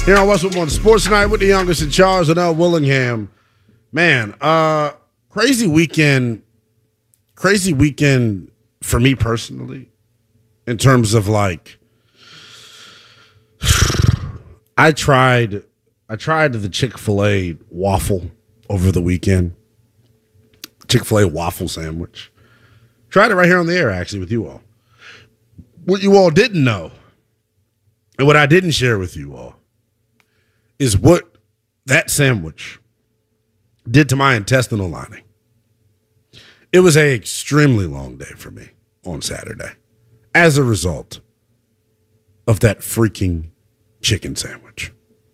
Here on Westwood One Sports Night with the youngest in charge, L. Willingham. Man, crazy weekend for me personally, in terms of like, I tried the Chick-fil-A waffle over the weekend. Chick-fil-A waffle sandwich. Tried it right here on the air, actually, with you all. What you all didn't know, and what I didn't share with you all, is what that sandwich did to my intestinal lining. It was an extremely long day for me on Saturday as a result of that freaking chicken sandwich.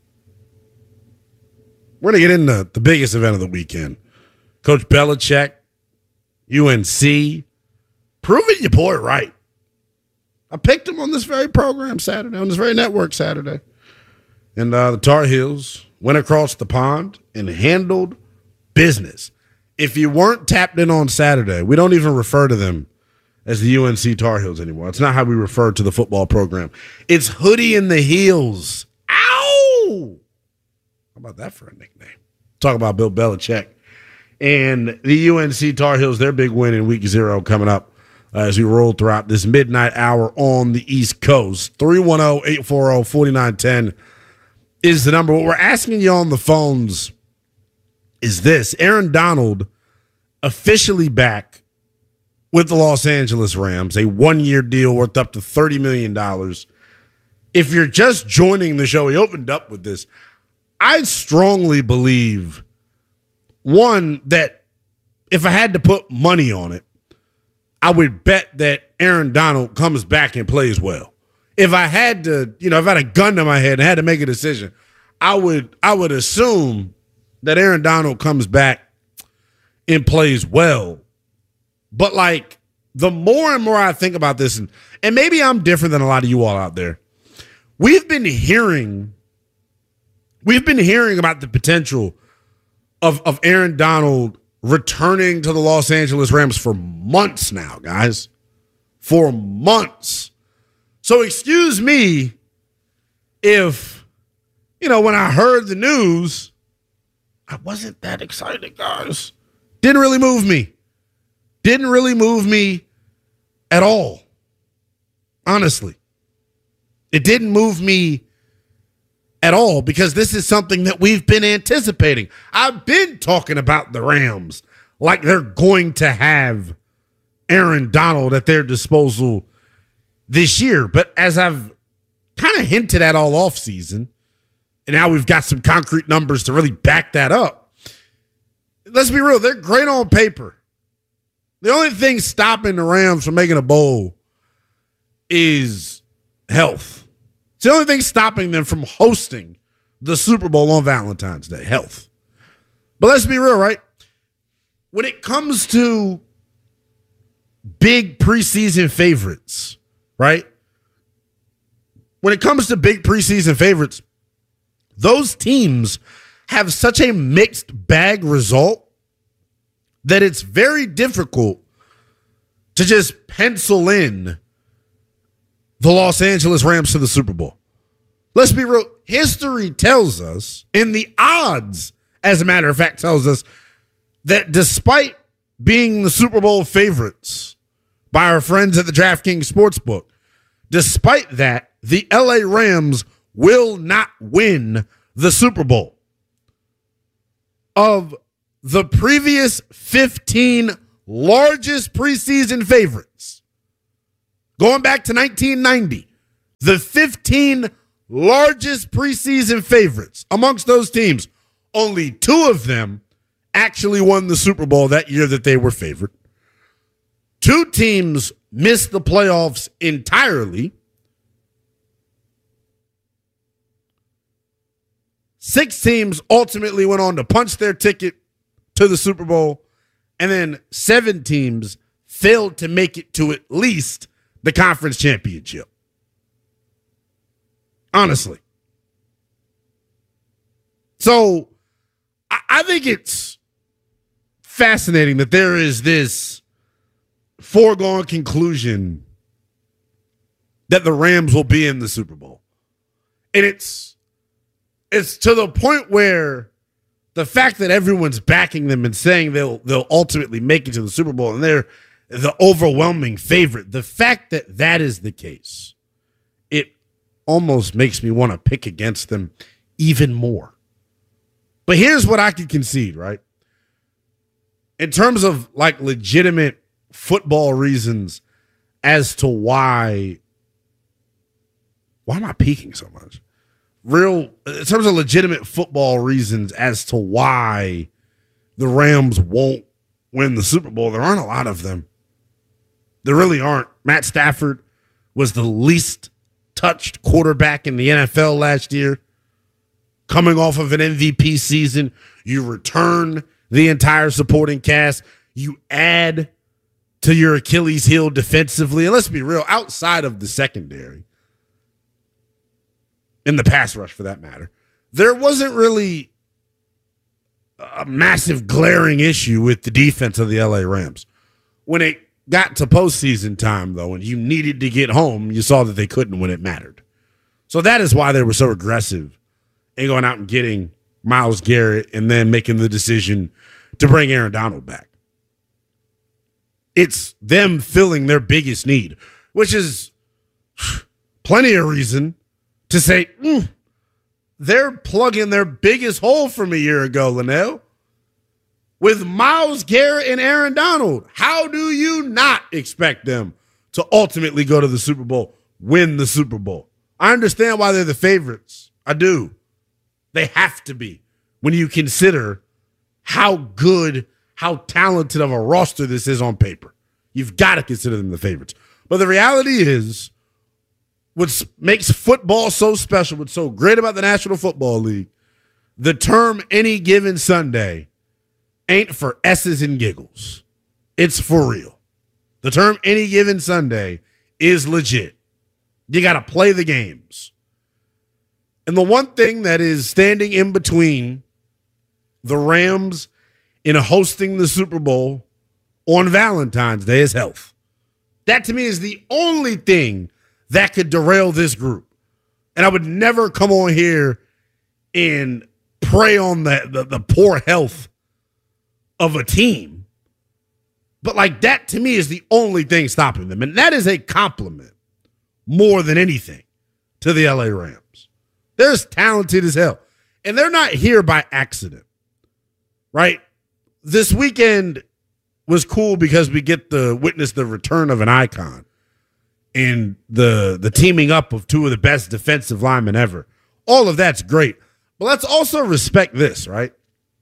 We're going to get into the biggest event of the weekend. Coach Belichick, UNC, proving your boy right. I picked him on this very program Saturday, on this very network Saturday. And the Tar Heels went across the pond and handled business. If you weren't tapped in on Saturday, we don't even refer to them as the UNC Tar Heels anymore. It's not how we refer to the football program. It's Hoodie and the Heels. Ow! How about that for a nickname? Talk about Bill Belichick. And the UNC Tar Heels, their big win in week 0 coming up as we roll throughout this midnight hour on the East Coast. 310-840-4910 is the number. What we're asking you on the phones is this. Aaron Donald officially back with the Los Angeles Rams, a one-year deal worth up to $30 million. If you're just joining the show, he opened up with this. I strongly believe, one, that if I had to put money on it, I would bet that Aaron Donald comes back and plays well. If I had to, if I had a gun to my head and had to make a decision, I would assume that Aaron Donald comes back and plays well. But like, the more and more I think about this, and maybe I'm different than a lot of you all out there, we've been hearing about the potential of Aaron Donald returning to the Los Angeles Rams for months now, guys. For months. So excuse me if, when I heard the news, I wasn't that excited, guys. Didn't really move me. Didn't really move me at all. Honestly. It didn't move me at all, because this is something that we've been anticipating. I've been talking about the Rams like they're going to have Aaron Donald at their disposal this year. But as I've kind of hinted at all offseason, and now we've got some concrete numbers to really back that up, let's be real, they're great on paper. The only thing stopping the Rams from making a bowl is health. It's the only thing stopping them from hosting the Super Bowl on Valentine's Day, health. But let's be real, right? When it comes to big preseason favorites, right? When it comes to big preseason favorites, those teams have such a mixed bag result that it's very difficult to just pencil in the Los Angeles Rams to the Super Bowl. Let's be real. History tells us, and the odds, as a matter of fact, tells us that despite being the Super Bowl favorites by our friends at the DraftKings Sportsbook, despite that, the LA Rams will not win the Super Bowl. Of the previous 15 largest preseason favorites, going back to 1990, the 15 largest preseason favorites amongst those teams, only 2 of them actually won the Super Bowl that year that they were favored. 2 teams missed the playoffs entirely. 6 teams ultimately went on to punch their ticket to the Super Bowl. And then 7 teams failed to make it to at least the conference championship. Honestly. So I think it's fascinating that there is this foregone conclusion that the Rams will be in the Super Bowl. And it's it's to the point where the fact that everyone's backing them and saying they'll ultimately make it to the Super Bowl and they're the overwhelming favorite, the fact that that is the case, it almost makes me want to pick against them even more. But here's what I can concede, right? In terms of like legitimate football reasons as to why am I peaking so much? In terms of legitimate football reasons as to why the Rams won't win the Super Bowl, there aren't a lot of them. There really aren't. Matt Stafford was the least touched quarterback in the NFL last year. Coming off of an MVP season, you return the entire supporting cast. You add to your Achilles heel defensively. And let's be real, outside of the secondary, in the pass rush for that matter, there wasn't really a massive glaring issue with the defense of the LA Rams. When it got to postseason time, though, and you needed to get home, you saw that they couldn't when it mattered. So that is why they were so aggressive in going out and getting Myles Garrett and then making the decision to bring Aaron Donald back. It's them filling their biggest need, which is plenty of reason to say, they're plugging their biggest hole from a year ago, Linnell. With Myles Garrett and Aaron Donald, how do you not expect them to ultimately go to the Super Bowl, win the Super Bowl? I understand why they're the favorites. I do. They have to be when you consider how good, how talented of a roster this is on paper. You've got to consider them the favorites. But the reality is, what makes football so special, what's so great about the National Football League, the term any given Sunday ain't for S's and giggles. It's for real. The term any given Sunday is legit. You got to play the games. And the one thing that is standing in between the Rams in hosting the Super Bowl on Valentine's Day is health. That to me is the only thing that could derail this group. And I would never come on here and prey on the poor health of a team. But like that to me is the only thing stopping them. And that is a compliment more than anything to the LA Rams. They're as talented as hell. And they're not here by accident, right? This weekend was cool because we get to witness the return of an icon and the teaming up of two of the best defensive linemen ever. All of that's great. But let's also respect this, right?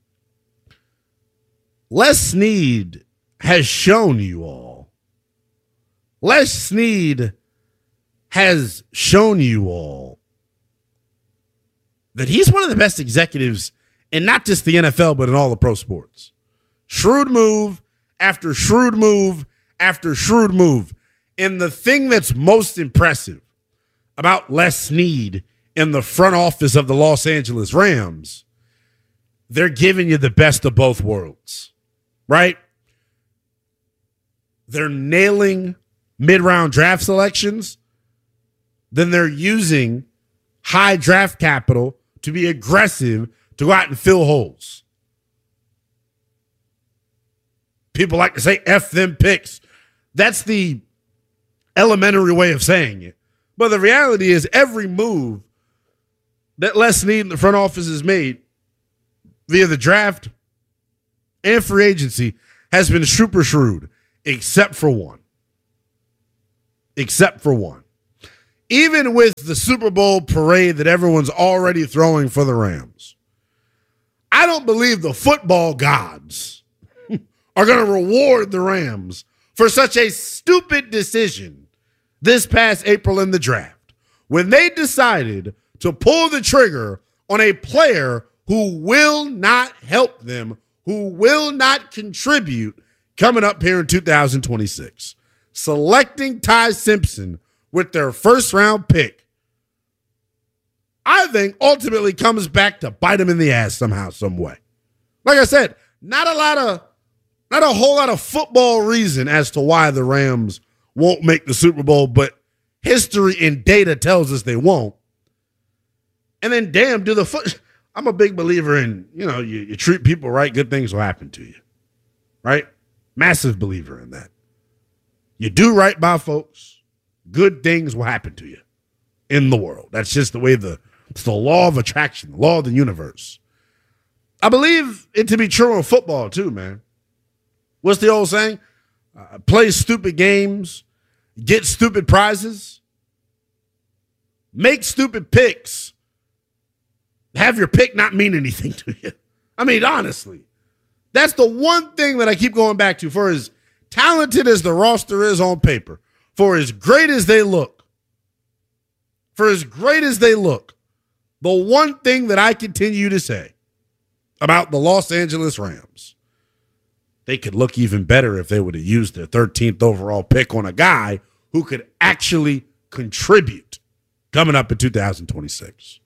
Les Snead has shown you all. Les Snead has shown you all that he's one of the best executives in not just the NFL, but in all the pro sports. Shrewd move after shrewd move after shrewd move. And the thing that's most impressive about Les Snead in the front office of the Los Angeles Rams, they're giving you the best of both worlds, right? They're nailing mid-round draft selections. Then they're using high draft capital to be aggressive to go out and fill holes. People like to say F them picks. That's the elementary way of saying it. But the reality is every move that Les Snead in the front office has made via the draft and free agency has been super shrewd, except for one. Except for one. Even with the Super Bowl parade that everyone's already throwing for the Rams, I don't believe the football gods are going to reward the Rams for such a stupid decision this past April in the draft, when they decided to pull the trigger on a player who will not help them, who will not contribute coming up here in 2026. Selecting Ty Simpson with their first-round pick, I think ultimately comes back to bite them in the ass somehow, some way. Like I said, not a whole lot of football reason as to why the Rams won't make the Super Bowl, but history and data tells us they won't. And then, damn, I'm a big believer in, you treat people right, good things will happen to you. Right? Massive believer in that. You do right by folks, good things will happen to you in the world. That's just the way it's the law of attraction, the law of the universe. I believe it to be true in football too, man. What's the old saying? Play stupid games, get stupid prizes, make stupid picks, have your pick not mean anything to you. I mean, honestly, that's the one thing that I keep going back to. For as talented as the roster is on paper, for as great as they look, the one thing that I continue to say about the Los Angeles Rams, they could look even better if they would have used their 13th overall pick on a guy who could actually contribute coming up in 2026.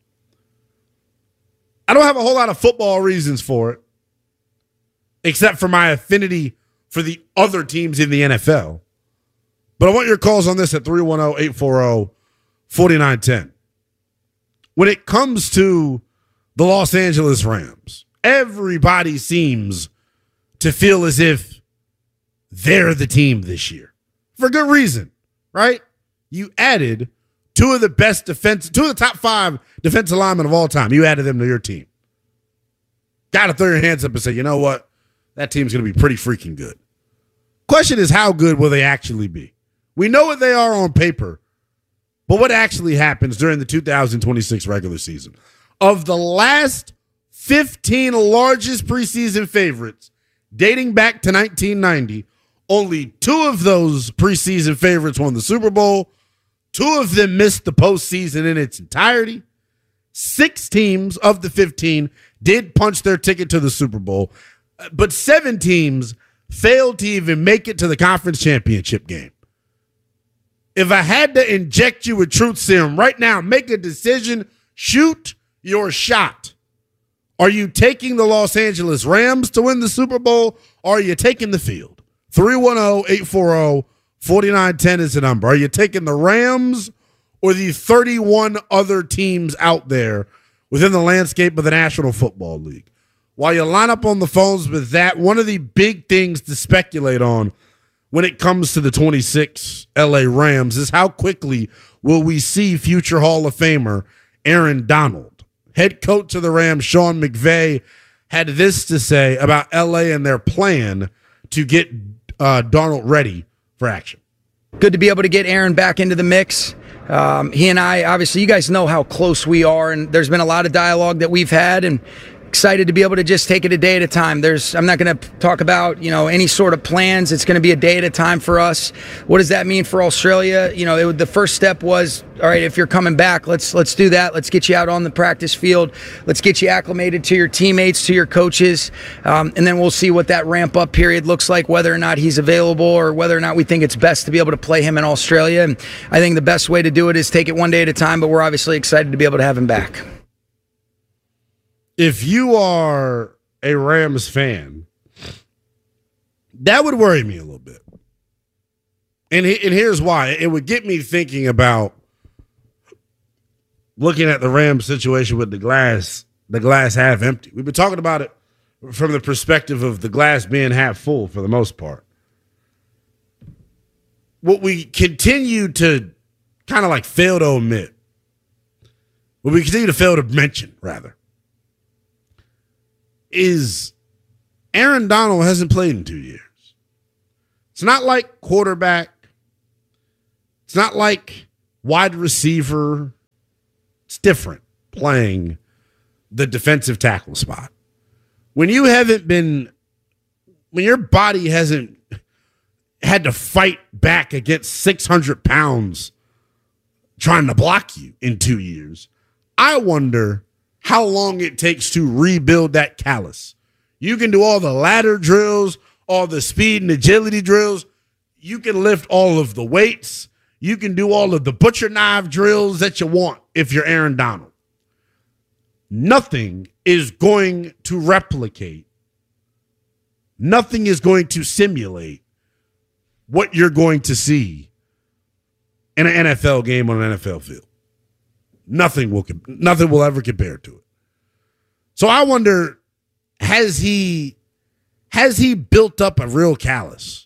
I don't have a whole lot of football reasons for it, except for my affinity for the other teams in the NFL. But I want your calls on this at 310-840-4910. When it comes to the Los Angeles Rams, everybody seems to feel as if they're the team this year. For good reason, right? You added two of the top 5 defensive linemen of all time. You added them to your team. Got to throw your hands up and say, you know what? That team's going to be pretty freaking good. Question is, how good will they actually be? We know what they are on paper, but what actually happens during the 2026 regular season? Of the last 15 largest preseason favorites dating back to 1990, only 2 of those preseason favorites won the Super Bowl. 2 of them missed the postseason in its entirety. 6 teams of the 15 did punch their ticket to the Super Bowl, but 7 teams failed to even make it to the conference championship game. If I had to inject you with truth serum right now, make a decision, shoot your shot. Are you taking the Los Angeles Rams to win the Super Bowl, or are you taking the field? 310-840-4910 is the number. Are you taking the Rams or the 31 other teams out there within the landscape of the National Football League? While you line up on the phones with that, one of the big things to speculate on when it comes to the 26 LA Rams is how quickly will we see future Hall of Famer Aaron Donald. Head coach of the Rams, Sean McVay, had this to say about LA and their plan to get Darnold ready for action. Good to be able to get Aaron back into the mix. He and I, obviously, you guys know how close we are, and there's been a lot of dialogue that we've had, and excited to be able to just take it a day at a time. I'm not going to talk about, any sort of plans. It's going to be a day at a time for us. What does that mean for Australia? The first step was, all right, if you're coming back, let's do that. Let's get you out on the practice field. Let's get you acclimated to your teammates, to your coaches, and then we'll see what that ramp up period looks like, whether or not he's available or whether or not we think it's best to be able to play him in Australia. And I think the best way to do it is take it one day at a time, but we're obviously excited to be able to have him back. If you are a Rams fan, that would worry me a little bit. And here's why. It would get me thinking about looking at the Rams situation with the glass half empty. We've been talking about it from the perspective of the glass being half full for the most part. What we continue to kind of like fail to omit, what we continue to fail to mention, rather, is Aaron Donald hasn't played in 2 years. It's not like quarterback. It's not like wide receiver. It's different playing the defensive tackle spot. When your body hasn't had to fight back against 600 pounds trying to block you in 2 years, I wonder how long it takes to rebuild that callus. You can do all the ladder drills, all the speed and agility drills. You can lift all of the weights. You can do all of the butcher knife drills that you want if you're Aaron Donald. Nothing is going to replicate. Nothing is going to simulate what you're going to see in an NFL game on an NFL field. Nothing will ever compare to it. So I wonder, has he built up a real callus?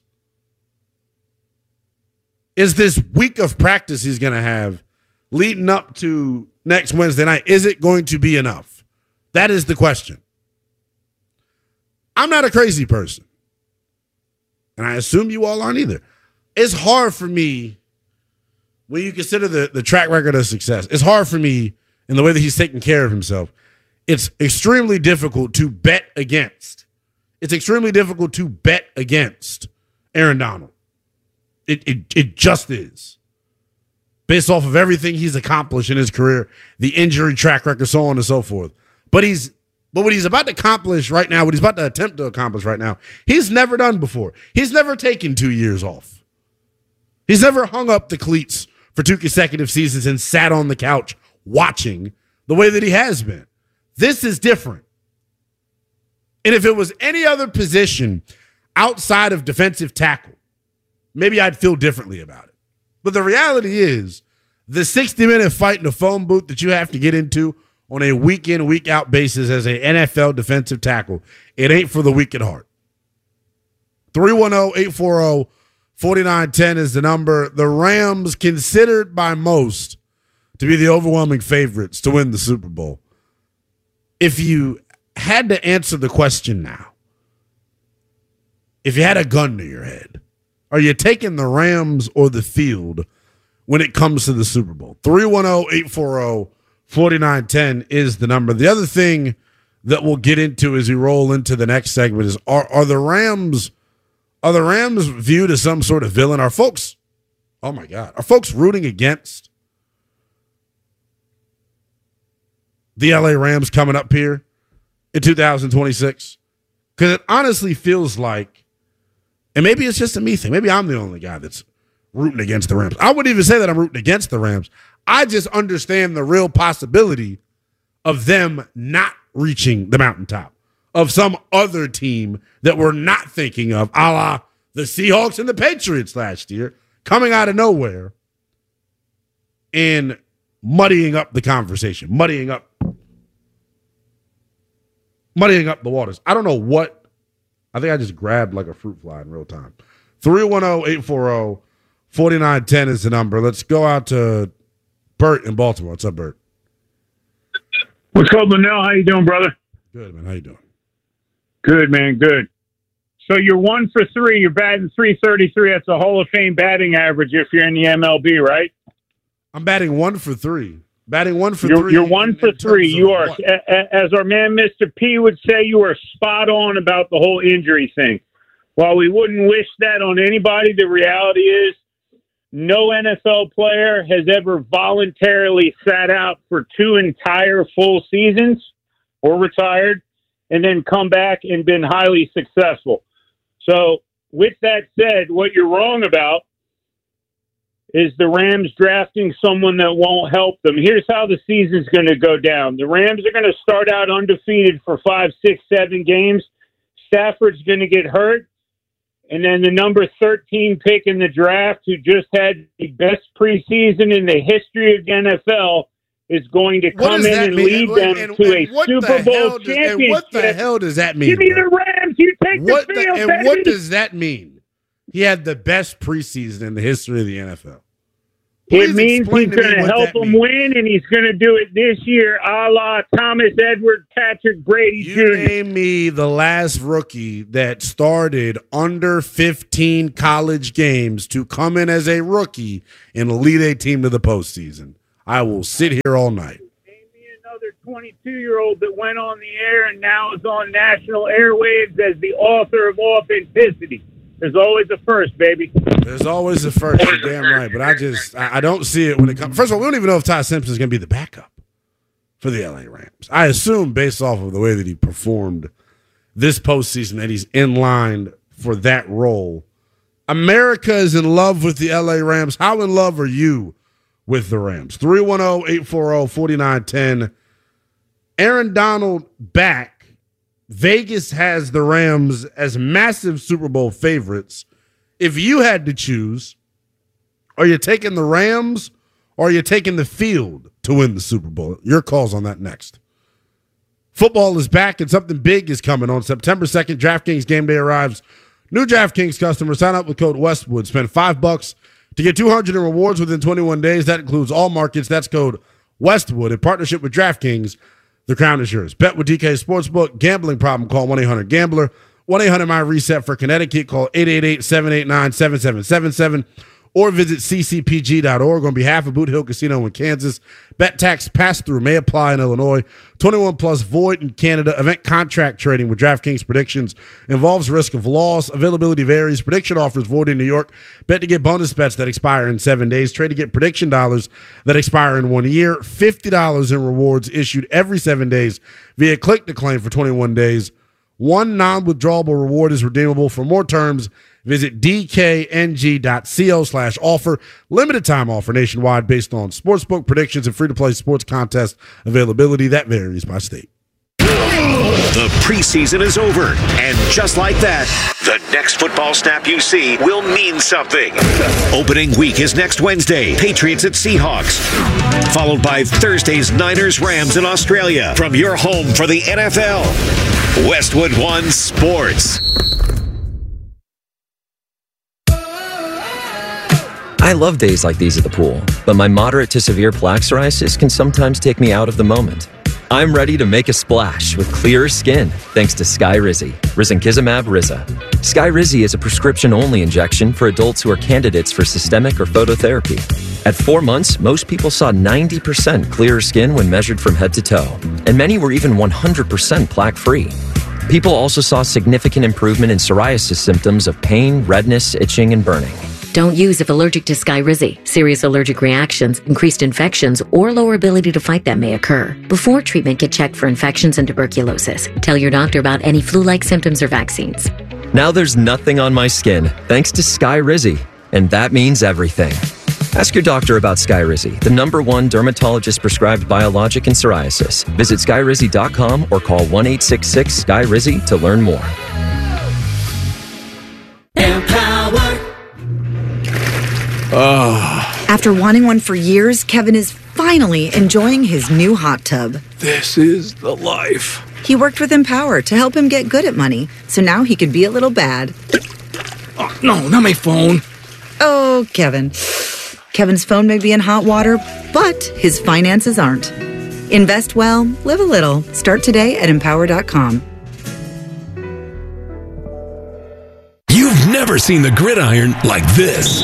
Is this week of practice he's going to have leading up to next Wednesday night, is it going to be enough? That is the question. I'm not a crazy person, and I assume you all aren't either. It's hard for me, when you consider the track record of success, it's hard for me in the way that he's taking care of himself. It's extremely difficult to bet against. It's extremely difficult to bet against Aaron Donald. It just is. Based off of everything he's accomplished in his career, the injury track record, so on and so forth. But what he's about to accomplish right now, what he's about to attempt to accomplish right now, he's never done before. He's never taken 2 years off. He's never hung up the cleats for 2 consecutive seasons and sat on the couch watching the way that he has been. This is different. And if it was any other position outside of defensive tackle, maybe I'd feel differently about it. But the reality is, the 60-minute fight in the phone booth that you have to get into on a week-in, week-out basis as an NFL defensive tackle, it ain't for the weak at heart. 310-840-4910 is the number. The Rams, considered by most to be the overwhelming favorites to win the Super Bowl. If you had to answer the question now, if you had a gun to your head, are you taking the Rams or the field when it comes to the Super Bowl? 310-840-4910 is the number. The other thing that we'll get into as we roll into the next segment is, are the Rams viewed as some sort of villain? Are folks rooting against the LA Rams coming up here in 2026? Because it honestly feels like, and maybe it's just a me thing, maybe I'm the only guy that's rooting against the Rams. I wouldn't even say that I'm rooting against the Rams. I just understand the real possibility of them not reaching the mountaintop, of some other team that we're not thinking of, a la the Seahawks and the Patriots last year, coming out of nowhere and muddying up the conversation, muddying up the waters. I don't know what. I think I just grabbed like a fruit fly in real time. 310-840-4910 is the number. Let's go out to Bert in Baltimore. What's up, Bert? What's up, Linnell? How you doing, brother? Good, man. How you doing? Good, man. Good. So you're 1 for 3. You're batting .333. That's a Hall of Fame batting average if you're in the MLB, right? I'm batting 1 for 3. Batting 1 for 3. You're 1 for 3. You are, as our man Mr. P would say, you are spot on about the whole injury thing. While we wouldn't wish that on anybody, the reality is no NFL player has ever voluntarily sat out for 2 entire full seasons or retired and then come back and been highly successful. So with that said, what you're wrong about is the Rams drafting someone that won't help them. Here's how the season's going to go down. The Rams are going to start out undefeated for 5, 6, 7 games. Stafford's going to get hurt. And then the number 13 pick in the draft, who just had the best preseason in the history of the NFL, is going to come in and lead them to a Super Bowl championship. And what the hell does that mean? Give me the Rams. You take the field, and what does that mean? He had the best preseason in the history of the NFL. It means he's going to help them win, and he's going to do it this year, a la Thomas Edward Patrick Brady Jr. You name me the last rookie that started under 15 college games to come in as a rookie and lead a team to the postseason. I will sit here all night. Name me another 22-year-old that went on the air and now is on national airwaves as the author of Authenticity. There's always a first, baby. There's always a first. You're damn right. But I don't see it when it comes. First of all, we don't even know if Ty Simpson is going to be the backup for the LA Rams. I assume, based off of the way that he performed this postseason, that he's in line for that role. America is in love with the LA Rams. How in love are you with the Rams? 310-840-4910. Aaron Donald back. Vegas has the Rams as massive Super Bowl favorites. If you had to choose, are you taking the Rams or are you taking the field to win the Super Bowl? Your calls on that next. Football is back and something big is coming. On September 2nd, DraftKings Game Day arrives. New DraftKings customers sign up with code Westwood. Spend $5 to get $200 in rewards within 21 days. That includes all markets. That's code Westwood. In partnership with DraftKings, the crown is yours. Bet with DK Sportsbook. Gambling problem, call 1-800-GAMBLER. 1-800-MY-RESET for Connecticut. Call 888-789-7777. Or visit ccpg.org. On behalf of Boot Hill Casino in Kansas, bet tax pass-through may apply in Illinois. 21 plus void in Canada. Event contract trading with DraftKings predictions involves risk of loss. Availability varies. Prediction offers void in New York. Bet to get bonus bets that expire in 7 days. Trade to get prediction dollars that expire in 1 year. $50 in rewards issued every 7 days via click to claim for 21 days. One non-withdrawable reward is redeemable. For more terms, visit dkng.co/offer. Limited time offer nationwide based on sportsbook predictions and free-to-play sports contest availability. That varies by state. The preseason is over, and just like that, the next football snap you see will mean something. Opening week is next Wednesday, Patriots at Seahawks, followed by Thursday's Niners-Rams in Australia. From your home for the NFL, Westwood One Sports. I love days like these at the pool, but my moderate to severe plaque psoriasis can sometimes take me out of the moment. I'm ready to make a splash with clearer skin thanks to Skyrizi, risankizumab Riza. Skyrizi is a prescription-only injection for adults who are candidates for systemic or phototherapy. At 4 months, most people saw 90% clearer skin when measured from head to toe, and many were even 100% plaque-free. People also saw significant improvement in psoriasis symptoms of pain, redness, itching, and burning. Don't use if allergic to Skyrizi. Serious allergic reactions, increased infections, or lower ability to fight them may occur. Before treatment, get checked for infections and tuberculosis. Tell your doctor about any flu-like symptoms or vaccines. Now there's nothing on my skin thanks to Skyrizi, and that means everything. Ask your doctor about Skyrizi, the #1 dermatologist-prescribed biologic in psoriasis. Visit Skyrizi.com or call 1-866-SKY-RIZI to learn more. After wanting one for years, Kevin is finally enjoying his new hot tub. This is the life. He worked with Empower to help him get good at money, so now he can be a little bad. Oh, no, not my phone. Oh, Kevin. Kevin's phone may be in hot water, but his finances aren't. Invest well, live a little. Start today at Empower.com. You've never seen the gridiron like this.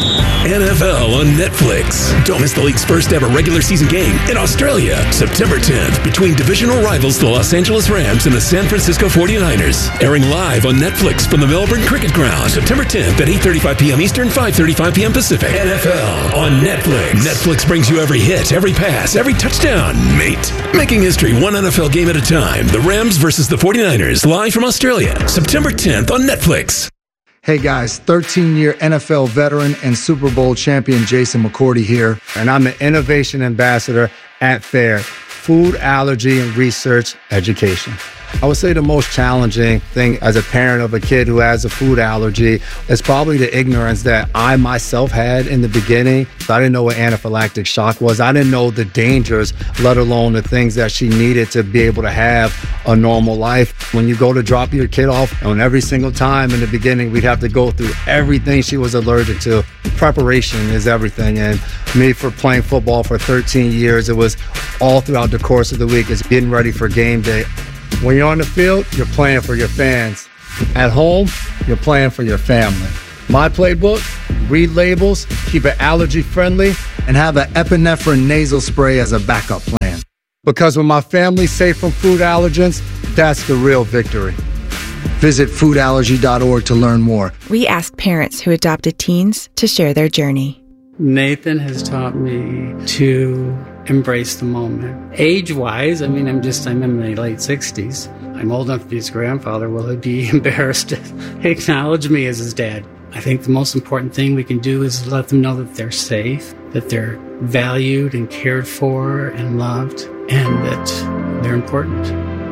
NFL on Netflix. Don't miss the league's first ever regular season game in Australia, September 10th, between divisional rivals the Los Angeles Rams and the San Francisco 49ers. Airing live on Netflix from the Melbourne Cricket Ground, September 10th at 8:35 p.m. Eastern, 5:35 p.m. Pacific. NFL on Netflix. Netflix brings you every hit, every pass, every touchdown, mate. Making history one NFL game at a time. The Rams versus the 49ers, live from Australia, September 10th on Netflix. Hey guys, 13-year NFL veteran and Super Bowl champion Jason McCourty here, and I'm the Innovation Ambassador at FAIR, Food Allergy and Research Education. I would say the most challenging thing as a parent of a kid who has a food allergy is probably the ignorance that I myself had in the beginning. I didn't know what anaphylactic shock was. I didn't know the dangers, let alone the things that she needed to be able to have a normal life. When you go to drop your kid off, and every single time in the beginning, we'd have to go through everything she was allergic to. Preparation is everything. And me, for playing football for 13 years, it was all throughout the course of the week. It's getting ready for game day. When you're on the field, you're playing for your fans. At home, you're playing for your family. My playbook, read labels, keep it allergy friendly, and have an epinephrine nasal spray as a backup plan. Because when my family's safe from food allergens, that's the real victory. Visit foodallergy.org to learn more. We asked parents who adopted teens to share their journey. Nathan has taught me to embrace the moment. Age-wise, I'm in my late 60s. I'm old enough to be his grandfather. Will he be embarrassed to acknowledge me as his dad? I think the most important thing we can do is let them know that they're safe, that they're valued and cared for and loved, and that they're important.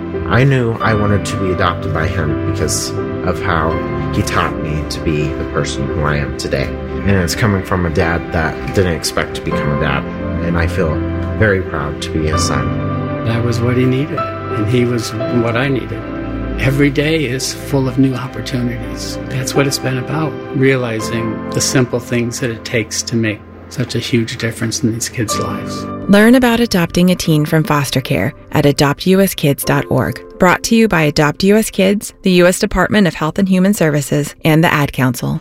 I knew I wanted to be adopted by him because of how he taught me to be the person who I am today. And it's coming from a dad that didn't expect to become a dad. and I feel very proud to be his son. That was what he needed, and he was what I needed. Every day is full of new opportunities. That's what it's been about, realizing the simple things that it takes to make such a huge difference in these kids' lives. Learn about adopting a teen from foster care at adoptuskids.org. Brought to you by Adopt US Kids, the U.S. Department of Health and Human Services, and the Ad Council.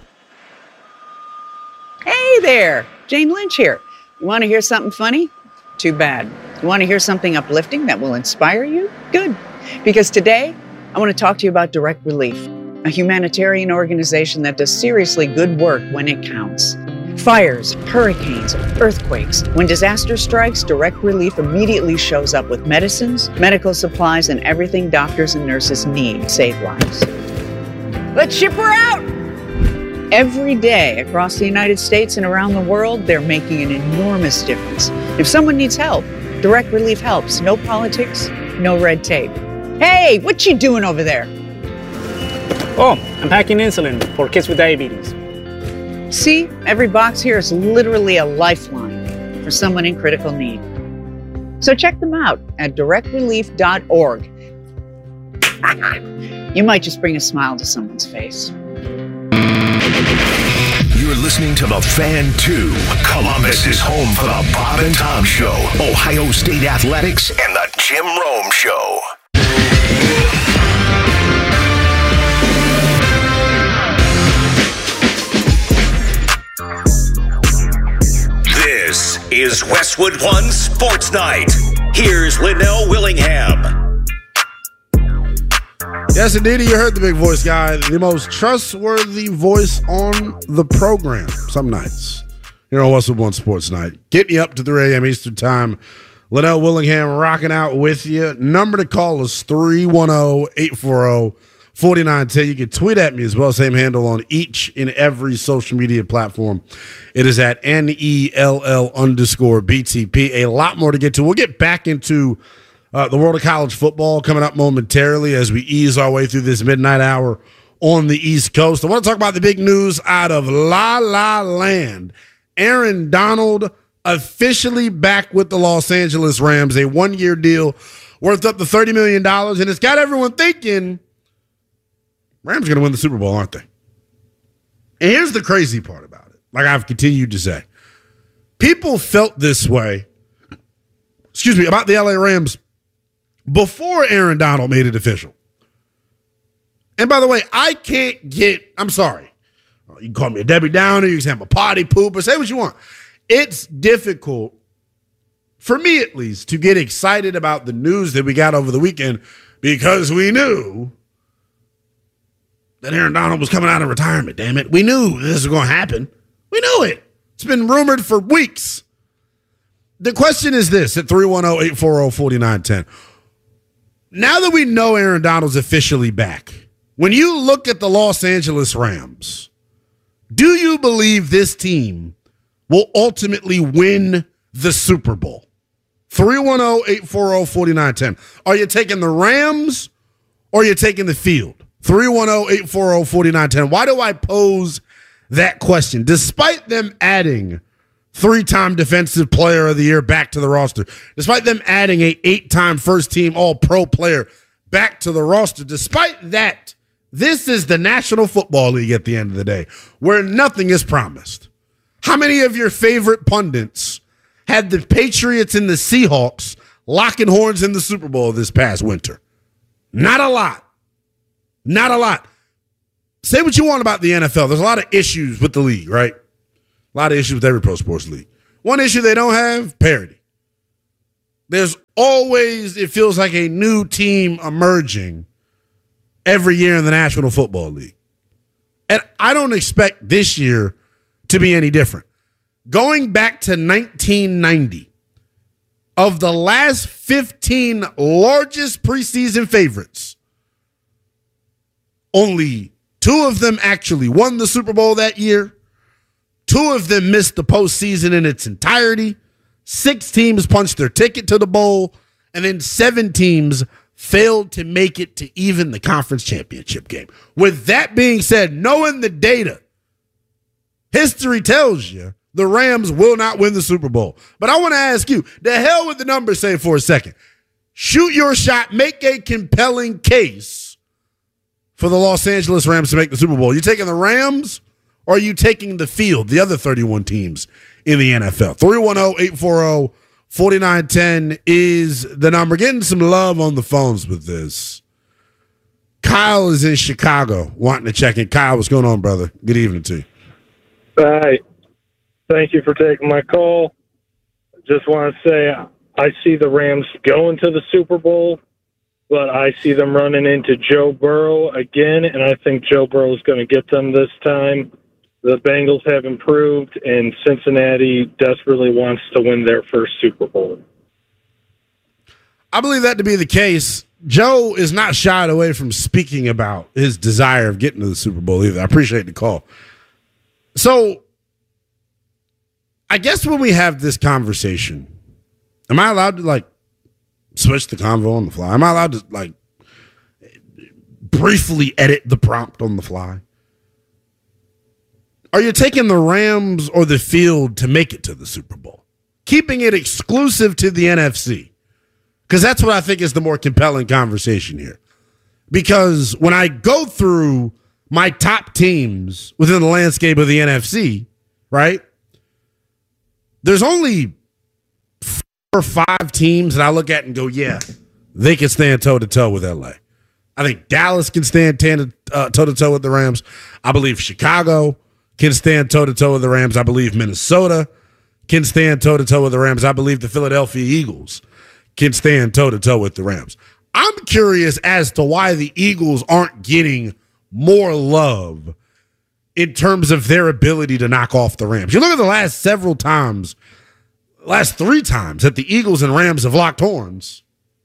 Hey there, Jane Lynch here. You want to hear something funny? Too bad. You want to hear something uplifting that will inspire you? Good. Because today, I want to talk to you about Direct Relief, a humanitarian organization that does seriously good work when it counts. Fires, hurricanes, earthquakes. When disaster strikes, Direct Relief immediately shows up with medicines, medical supplies, and everything doctors and nurses need to save lives. Let's ship her out! Every day across the United States and around the world, they're making an enormous difference. If someone needs help, Direct Relief helps. No politics, no red tape. Hey, what you doing over there? Oh, I'm packing insulin for kids with diabetes. See, every box here is literally a lifeline for someone in critical need. So check them out at directrelief.org. You might just bring a smile to someone's face. You're listening to The Fan 2. Columbus is home for the Bob and Tom Show, Ohio State Athletics, and the Jim Rome Show. This is Westwood One Sports Night. Here's Linnell Willingham. Yes, indeed, you heard the big voice guy, the most trustworthy voice on the program some nights. Here on Westwood One Sports Night. Getting you up to 3 a.m. Eastern Time. Linnell Willingham rocking out with you. Number to call is 310-840-4910. You can tweet at me as well. Same handle on each and every social media platform. It is at NELL_BTP. A lot more to get to. We'll get back into the world of college football coming up momentarily as we ease our way through this midnight hour on the East Coast. I want to talk about the big news out of La La Land. Aaron Donald officially back with the Los Angeles Rams, a one-year deal worth up to $30 million, and it's got everyone thinking Rams are going to win the Super Bowl, aren't they? And here's the crazy part about it, like I've continued to say. People felt this way, about the LA Rams before Aaron Donald made it official. And by the way, I'm sorry. You can call me a Debbie Downer, you can say I'm a potty pooper, say what you want. It's difficult, for me at least, to get excited about the news that we got over the weekend because we knew that Aaron Donald was coming out of retirement, damn it. We knew this was going to happen. We knew it. It's been rumored for weeks. The question is this at 310-840-4910. Now that we know Aaron Donald's officially back, when you look at the Los Angeles Rams, do you believe this team will ultimately win the Super Bowl? 310-840-4910. Are you taking the Rams or are you taking the field? 310-840-4910. Why do I pose that question? Despite them adding three-time Defensive Player of the Year back to the roster, despite them adding a 8-time first-team All-Pro player back to the roster, despite that, this is the National Football League at the end of the day, where nothing is promised. How many of your favorite pundits had the Patriots and the Seahawks locking horns in the Super Bowl this past winter? Not a lot. Not a lot. Say what you want about the NFL. There's a lot of issues with the league, right? A lot of issues with every pro sports league. One issue they don't have, parity. There's always, it feels like, a new team emerging every year in the National Football League. And I don't expect this year to be any different. Going back to 1990, of the last 15 largest preseason favorites, only 2 of them actually won the Super Bowl that year. 2 of them missed the postseason in its entirety. 6 teams punched their ticket to the bowl, and then 7 teams failed to make it to even the conference championship game. With that being said, knowing the data, history tells you the Rams will not win the Super Bowl. But I want to ask you, the hell with the numbers say for a second. Shoot your shot. Make a compelling case for the Los Angeles Rams to make the Super Bowl. You taking the Rams or are you taking the field, the other 31 teams in the NFL? 310-840-4910 is the number. Getting some love on the phones with this. Kyle is in Chicago wanting to check in. Kyle, what's going on, brother? Good evening to you. Hi. Thank you for taking my call. Just want to say I see the Rams going to the Super Bowl, but I see them running into Joe Burrow again, and I think Joe Burrow is going to get them this time. The Bengals have improved, and Cincinnati desperately wants to win their first Super Bowl. I believe that to be the case. Joe is not shied away from speaking about his desire of getting to the Super Bowl either. I appreciate the call. So, I guess when we have this conversation, am I allowed to, switch the convo on the fly? Am I allowed to, briefly edit the prompt on the fly? Are you taking the Rams or the field to make it to the Super Bowl? Keeping it exclusive to the NFC. Because that's what I think is the more compelling conversation here. Because when I go through my top teams within the landscape of the NFC, right, there's only 4 or 5 teams that I look at and go, yeah, they can stand toe-to-toe with LA. I think Dallas can stand toe-to-toe with the Rams. I believe Chicago can stand toe-to-toe with the Rams. I believe Minnesota can stand toe-to-toe with the Rams. I believe the Philadelphia Eagles can stand toe-to-toe with the Rams. I'm curious as to why the Eagles aren't getting more love in terms of their ability to knock off the Rams. You look at the last 3 times that the Eagles and Rams have locked horns.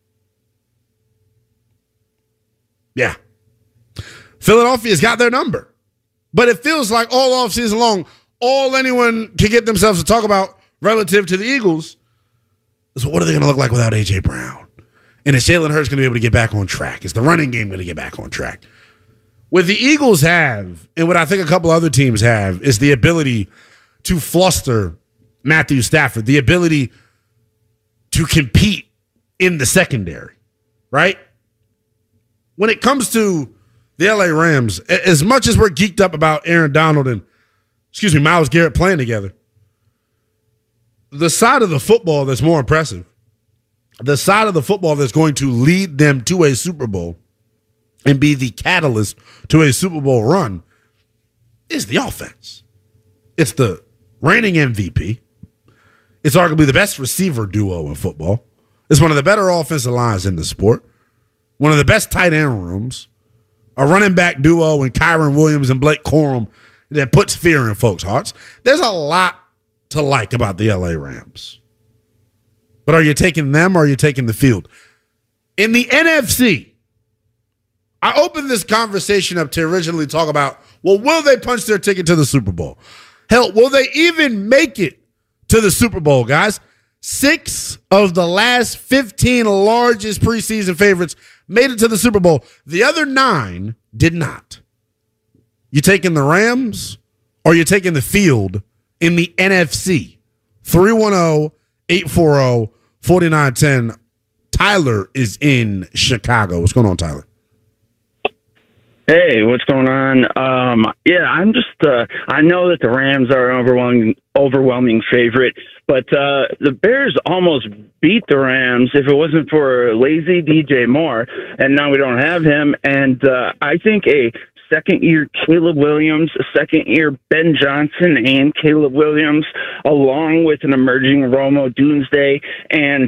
Yeah. Philadelphia's got their number. But it feels like all offseason long, all anyone can get themselves to talk about relative to the Eagles is what are they going to look like without A.J. Brown? And is Jalen Hurts going to be able to get back on track? Is the running game going to get back on track? What the Eagles have, and what I think a couple other teams have, is the ability to fluster Matthew Stafford, the ability to compete in the secondary, right? When it comes to the LA Rams, as much as we're geeked up about Aaron Donald and, Myles Garrett playing together, the side of the football that's more impressive, the side of the football that's going to lead them to a Super Bowl and be the catalyst to a Super Bowl run is the offense. It's the reigning MVP. It's arguably the best receiver duo in football. It's one of the better offensive lines in the sport. One of the best tight end rooms. A running back duo in Kyron Williams and Blake Corum that puts fear in folks' hearts. There's a lot to like about the LA Rams. But are you taking them or are you taking the field? In the NFC, I opened this conversation up to originally talk about, well, will they punch their ticket to the Super Bowl? Hell, will they even make it to the Super Bowl, guys? 6 of the last 15 largest preseason favorites made it to the Super Bowl. The other 9 did not. You taking the Rams or you taking the field in the NFC? 310-840-4910. Tyler is in Chicago. What's going on, Tyler? Hey, what's going on? I'm just, I know that the Rams are an overwhelming favorite, but the Bears almost beat the Rams if it wasn't for lazy DJ Moore, and now we don't have him. And I think a second-year Caleb Williams, a second-year Ben Johnson and Caleb Williams, along with an emerging Romo Doomsday, and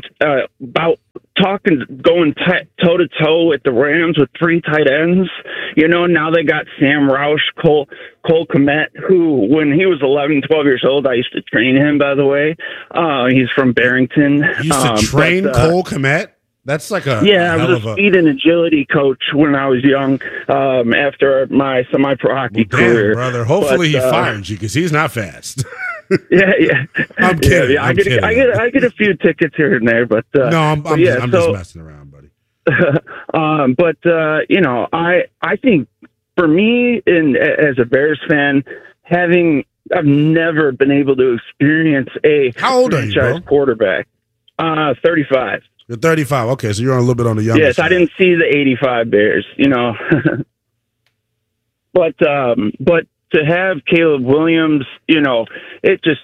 going toe-to-toe with the Rams with 3 tight ends. Now they got Sam Roush, Cole Kmet, who, when he was 11, 12 years old, I used to train him, by the way. He's from Barrington. You used to train Cole Kmet? That's like I was a speed and agility coach when I was young after my semi-pro hockey career. Brother. Hopefully he fires you because he's not fast. Yeah. I'm kidding. Yeah. I get a few tickets here and there, but no, I'm just messing around, buddy. I think for me, as a Bears fan, having I've never been able to experience a How old are you, bro? Quarterback. 35. You're 35. Okay, so you're on a little bit on the younger Yes, side. I didn't see the 85 Bears, you know. But to have Caleb Williams, you know, it just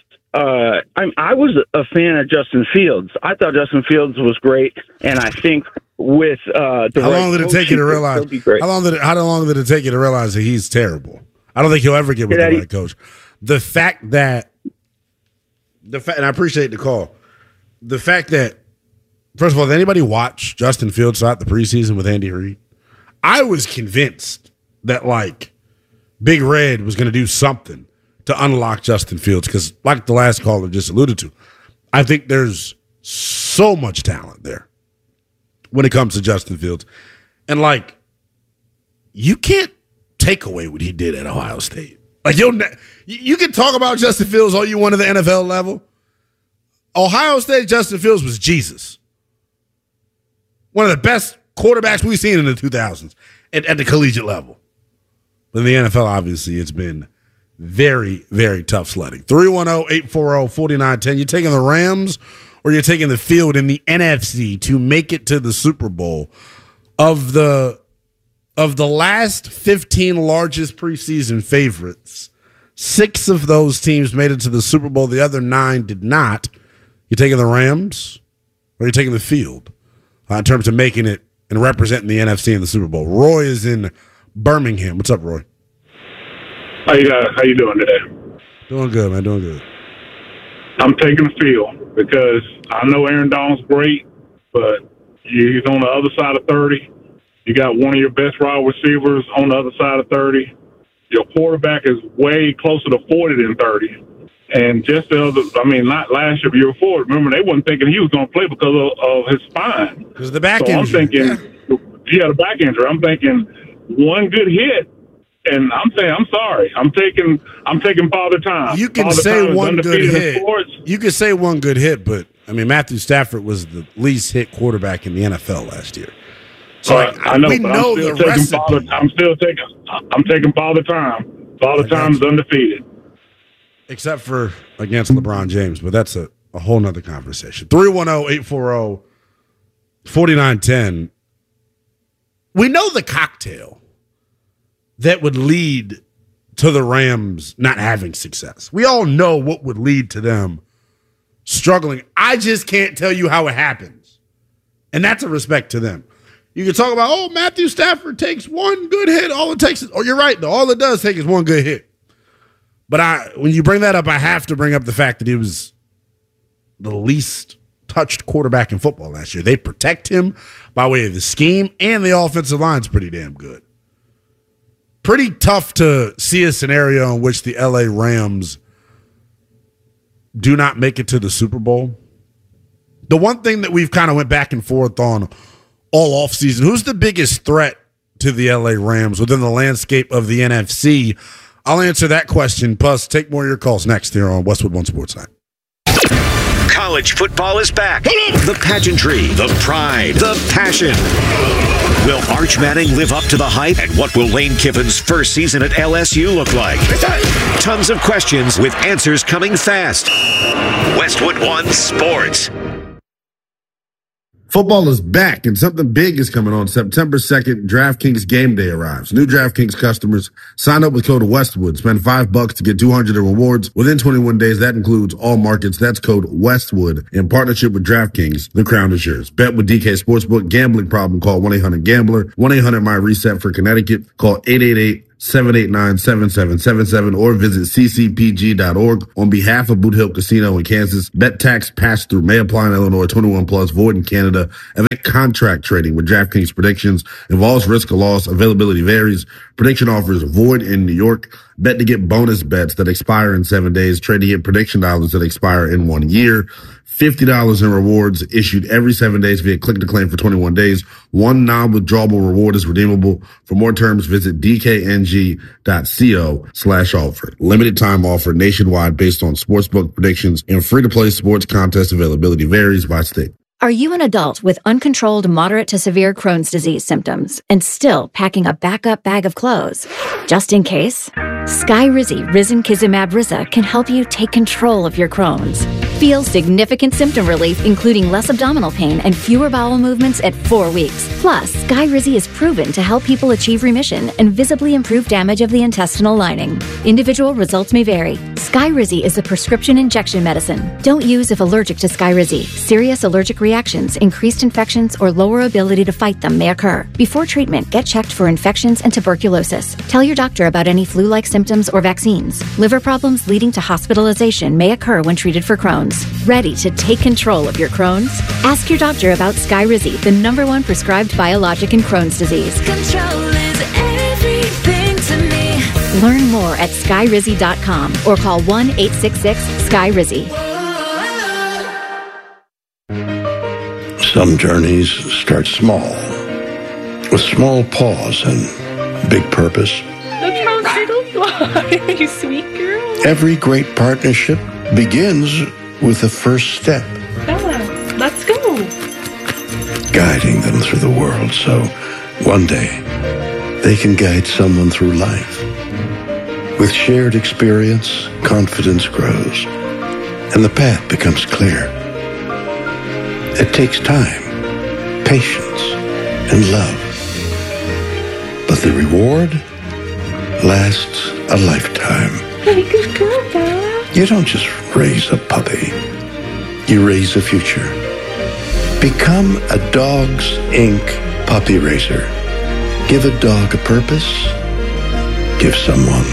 I was a fan of Justin Fields. I thought Justin Fields was great, and I think with how long did it take you to realize? How long did it take you to realize that he's terrible? I don't think he'll ever get with the right coach. The fact, and I appreciate the call. The fact that, first of all, did anybody watch Justin Fields throughout the preseason with Andy Reid? I was convinced that, like, Big Red was going to do something to unlock Justin Fields because, like the last caller just alluded to, I think there's so much talent there when it comes to Justin Fields. And, like, you can't take away what he did at Ohio State. Like, you can talk about Justin Fields all you want at the NFL level. Ohio State Justin Fields was Jesus. One of the best quarterbacks we've seen in the 2000s at the collegiate level. But in the NFL, obviously, it's been very, very tough sledding. 310-840-4910. You're taking the Rams or you're taking the field in the NFC to make it to the Super Bowl. Of the last 15 largest preseason favorites, 6 of those teams made it to the Super Bowl. The other 9 did not. You taking the Rams or you taking the field in terms of making it and representing the NFC in the Super Bowl? Roy is in Birmingham. What's up, Roy? How you doing today? Doing good, man. Doing good. I'm taking the field because I know Aaron Donald's great, but he's on the other side of 30. You got one of your best wide receivers on the other side of 30. Your quarterback is way closer to 40 than 30. And just not last year, but year before, remember, they wasn't thinking he was going to play because of his spine. Because the back injury. I'm thinking, the back injury. I'm thinking one good hit, and I'm saying, I'm sorry. I'm taking Father Time. You can Father say Time one good hit. You can say one good hit, but, I mean, Matthew Stafford was the least hit quarterback in the NFL last year. So I know, I'm taking Father Time. Father Time is undefeated. Except for against LeBron James, but that's a whole nother conversation. 310-840-4910. We know the cocktail that would lead to the Rams not having success. We all know what would lead to them struggling. I just can't tell you how it happens. And that's a respect to them. You can talk about, Matthew Stafford takes one good hit. All it takes is, you're right, though. All it does take is one good hit. But when you bring that up, I have to bring up the fact that he was the least touched quarterback in football last year. They protect him by way of the scheme, and the offensive line's pretty damn good. Pretty tough to see a scenario in which the LA Rams do not make it to the Super Bowl. The one thing that we've kind of went back and forth on all offseason, who's the biggest threat to the LA Rams within the landscape of the NFC? I'll answer that question, plus take more of your calls next here on Westwood One Sports Night. College football is back. The pageantry, the pride, the passion. Will Arch Manning live up to the hype? And what will Lane Kiffin's first season at LSU look like? Tons of questions with answers coming fast. Westwood One Sports. Football is back, and something big is coming on September 2nd. DraftKings Game Day arrives. New DraftKings customers sign up with code Westwood. Spend $5 to get $200 in rewards within 21 days. That includes all markets. That's code Westwood in partnership with DraftKings. The crown is yours. Bet with DK Sportsbook. Gambling problem? Call 1-800-GAMBLER. 1-800-MY-RESET for Connecticut. Call 888-789-7777 or visit ccpg.org. On behalf of Boot Hill Casino in Kansas, bet tax pass through may apply in Illinois, 21 plus, void in Canada. Event contract trading with DraftKings predictions involves risk of loss. Availability varies. Prediction offers void in New York. Bet to get bonus bets that expire in 7 days. Trade to get prediction dollars that expire in 1 year. $50 in rewards issued every 7 days via click to claim for 21 days. One non-withdrawable reward is redeemable. For more terms, visit dkng.co/offer. Limited time offer nationwide based on sportsbook predictions and free-to-play sports contest availability varies by state. Are you an adult with uncontrolled moderate to severe Crohn's disease symptoms and still packing a backup bag of clothes just in case? Skyrizi risankizumab Riza can help you take control of your Crohn's. Feel significant symptom relief, including less abdominal pain and fewer bowel movements at 4 weeks. Plus, Skyrizi is proven to help people achieve remission and visibly improve damage of the intestinal lining. Individual results may vary. Skyrizi is a prescription injection medicine. Don't use if allergic to Skyrizi. Serious allergic reactions, increased infections, or lower ability to fight them may occur. Before treatment, get checked for infections and tuberculosis. Tell your doctor about any flu-like symptoms or vaccines. Liver problems leading to hospitalization may occur when treated for Crohn's. Ready to take control of your Crohn's? Ask your doctor about Skyrizi, the #1 prescribed biologic in Crohn's disease. Control is everything to me. Learn more at skyrizi.com or call 1-866-SKYRIZI. Some journeys start small, with small pause and big purpose. Look how little you are, you sweet girl. Every great partnership begins with the first step. Bella, let's go. Guiding them through the world so one day they can guide someone through life. With shared experience, confidence grows, and the path becomes clear. It takes time, patience, and love. But the reward lasts a lifetime. Hey, good girl, Bella. You don't just raise a puppy. You raise a future. Become a Dogs Inc. puppy raiser. Give a dog a purpose. Give someone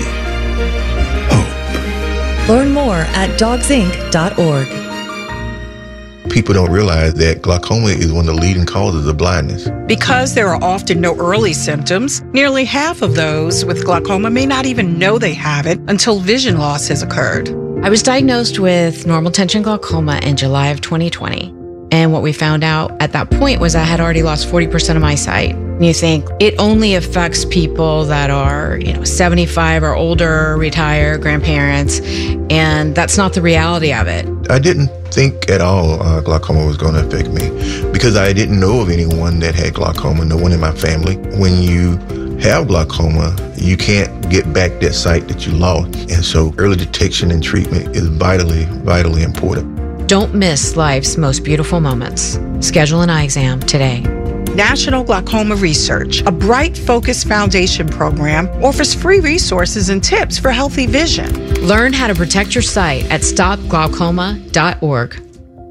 hope. Learn more at dogsinc.org. People don't realize that glaucoma is one of the leading causes of blindness. Because there are often no early symptoms, nearly half of those with glaucoma may not even know they have it until vision loss has occurred. I was diagnosed with normal tension glaucoma in July of 2020. And what we found out at that point was I had already lost 40% of my sight. And you think it only affects people that are, 75 or older, retired, grandparents. And that's not the reality of it. I didn't think at all glaucoma was going to affect me because I didn't know of anyone that had glaucoma, no one in my family. When you have glaucoma, you can't get back that sight that you lost. And so early detection and treatment is vitally, vitally important. Don't miss life's most beautiful moments. Schedule an eye exam today. National Glaucoma Research, a bright, focused foundation program, offers free resources and tips for healthy vision. Learn how to protect your sight at stopglaucoma.org.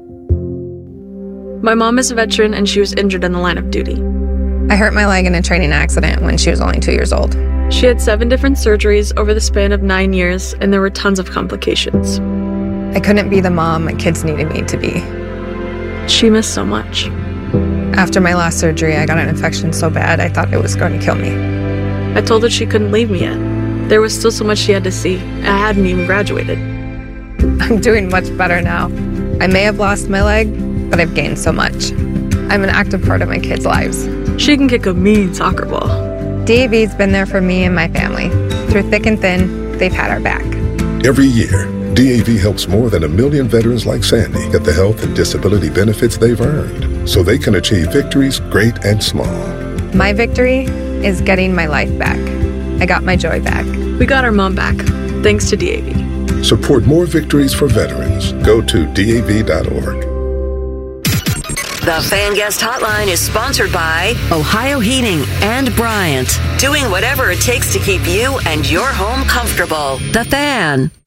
My mom is a veteran and she was injured in the line of duty. I hurt my leg in a training accident when she was only 2 years old. She had 7 different surgeries over the span of 9 years, and there were tons of complications. I couldn't be the mom my kids needed me to be. She missed so much. After my last surgery, I got an infection so bad I thought it was going to kill me. I told her she couldn't leave me yet. There was still so much she had to see. I hadn't even graduated. I'm doing much better now. I may have lost my leg, but I've gained so much. I'm an active part of my kids' lives. She can kick a mean soccer ball. DAV's been there for me and my family. Through thick and thin, they've had our back. Every year, DAV helps more than 1 million veterans like Sandy get the health and disability benefits they've earned so they can achieve victories great and small. My victory is getting my life back. I got my joy back. We got our mom back, thanks to DAV. Support more victories for veterans. Go to DAV.org. The Fan Guest Hotline is sponsored by Ohio Heating and Bryant, doing whatever it takes to keep you and your home comfortable. The Fan.